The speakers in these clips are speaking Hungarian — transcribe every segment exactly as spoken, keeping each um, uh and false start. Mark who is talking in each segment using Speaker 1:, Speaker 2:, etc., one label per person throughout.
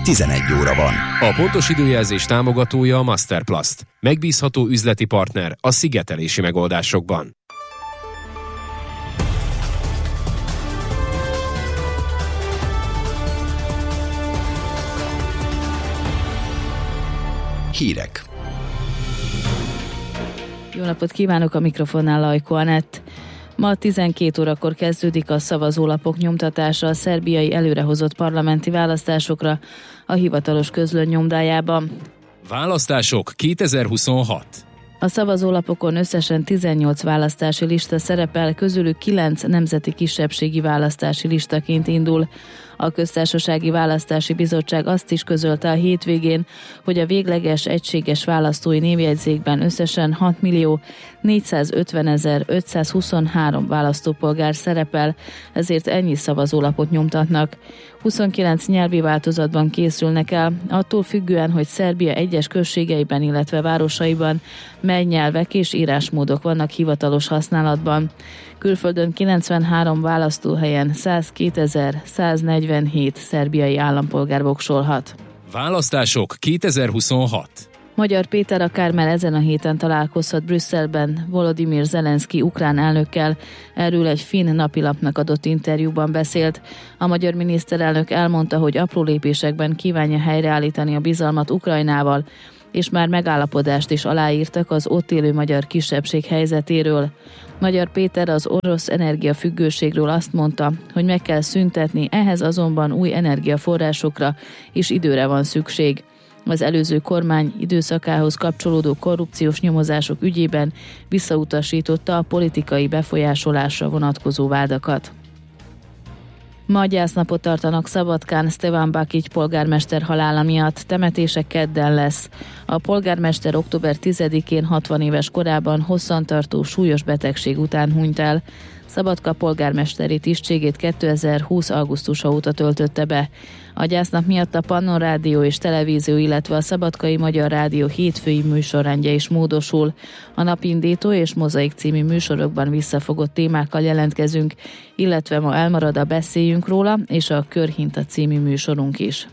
Speaker 1: tizenegy óra van.
Speaker 2: A pontos időjelzés támogatója a Masterplast. Megbízható üzleti partner a szigetelési megoldásokban.
Speaker 1: Hírek.
Speaker 3: Jó napot kívánok, a mikrofonnál Lajko Anett. Ma tizenkét órakor kezdődik a szavazólapok nyomtatása a szerbiai előrehozott parlamenti választásokra a hivatalos közlöny nyomdájában.
Speaker 2: Választások kétezer-huszonhat.
Speaker 3: A szavazólapokon összesen tizennyolc választási lista szerepel, közülük kilenc nemzeti kisebbségi választási listaként indul. A Köztársasági Választási Bizottság azt is közölte a hétvégén, hogy a végleges egységes választói névjegyzékben összesen hat millió négyszázötvenezer-ötszázhuszonhárom választópolgár szerepel, ezért ennyi szavazólapot nyomtatnak. huszonkilenc nyelvi változatban készülnek el, attól függően, hogy Szerbia egyes községeiben, illetve városaiban mely nyelvek és írásmódok vannak hivatalos használatban. Külföldön kilencvenhárom választóhelyen százkétezer-száznegyvenhét szerbiai állampolgár voksolhat.
Speaker 2: Választások kétezer-huszonhat.
Speaker 3: Magyar Péter akár már ezen a héten találkozhat Brüsszelben Volodymyr Zelenszky ukrán elnökkel, erről egy finn napilapnak adott interjúban beszélt. A magyar miniszterelnök elmondta, hogy apró lépésekben kívánja helyreállítani a bizalmat Ukrajnával, és már megállapodást is aláírtak az ott élő magyar kisebbség helyzetéről. Magyar Péter az orosz energiafüggőségről azt mondta, hogy meg kell szüntetni, ehhez azonban új energiaforrásokra és időre van szükség. Az előző kormány időszakához kapcsolódó korrupciós nyomozások ügyében visszautasította a politikai befolyásolásra vonatkozó vádakat. Ma gyásznapot tartanak Szabadkán Stevan Bakic polgármester halála miatt, temetése kedden lesz. A polgármester október tizedikén hatvan éves korában hosszantartó súlyos betegség után hunyt el. Szabadka polgármesteri tisztségét kétezer-húsz augusztusa óta töltötte be. A gyásznap miatt a Pannon Rádió és Televízió, illetve a Szabadkai Magyar Rádió hétfői műsorrendje is módosul. A Napindító és Mozaik című műsorokban visszafogott témákkal jelentkezünk, illetve ma elmarad a Beszéljünk róla és a Körhinta című műsorunk is.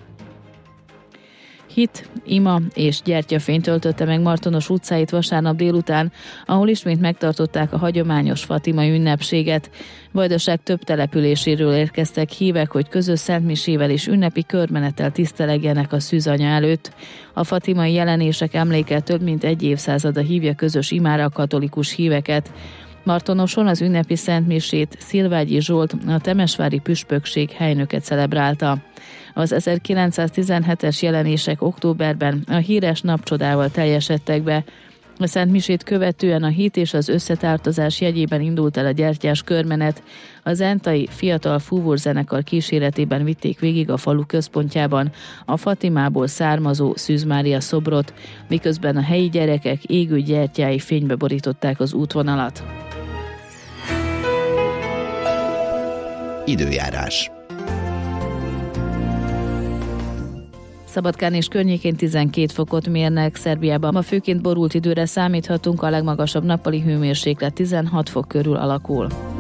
Speaker 3: Hit, ima és gyertyafény töltötte meg Martonos utcáit vasárnap délután, ahol ismét megtartották a hagyományos fatimai ünnepséget. Vajdaság több településéről érkeztek hívek, hogy közös szentmisével és ünnepi körmenettel tisztelegjenek a szűzanya előtt. A fatimai jelenések emléke több mint egy évszázada hívja közös imára a katolikus híveket. Martonoson az ünnepi szentmisét Szilvágyi Zsolt, a temesvári püspökség helynöke celebrálta. Az ezerkilencszáztizenhetes jelenések októberben a híres napcsodával teljesedtek be. A szentmisét követően a hit és az összetartozás jegyében indult el a gyertyás körmenet. A zentai fiatal fúvózenekar kíséretében vitték végig a falu központjában a Fatimából származó Szűz Mária szobrot, miközben a helyi gyerekek égő gyertyái fénybe borították az útvonalat.
Speaker 1: Időjárás.
Speaker 3: Szabadkán és környékén tizenkét fokot mérnek, Szerbiában ma főként borult időre számíthatunk, a legmagasabb nappali hőmérséklet tizenhat fok körül alakul.